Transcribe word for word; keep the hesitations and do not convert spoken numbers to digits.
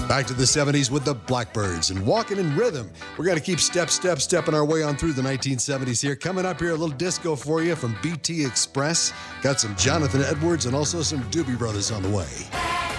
Back to the seventies with the Blackbirds and Walking in Rhythm. We're going to keep step, step, stepping our way on through the nineteen seventies here. Coming up here, a little disco for you from B T Express. Got some Jonathan Edwards and also some Doobie Brothers on the way.